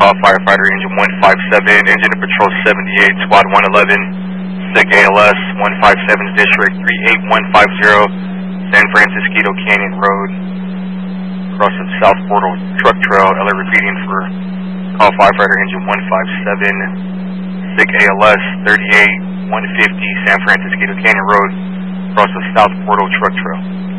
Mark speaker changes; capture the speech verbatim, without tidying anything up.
Speaker 1: call firefighter engine one five seven, engine to patrol seventy-eight, squad one eleven, SIG A L S one five seven, district three eight one five zero, San Francisco Canyon Road, across the South Portal Truck Trail. L A repeating for call firefighter engine one five seven, SIG A L S thirty-eight one fifty, San Francisco Canyon Road, across the South Portal Truck Trail.